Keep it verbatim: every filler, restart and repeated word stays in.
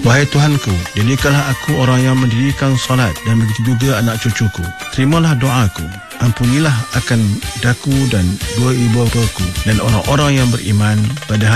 Wahai Tuhanku, jadikanlah aku orang yang mendirikan solat dan begitu juga anak cucuku. Terimalah doaku. Ampunilah akan daku dan dua ibu bapaku dan orang-orang yang beriman pada hari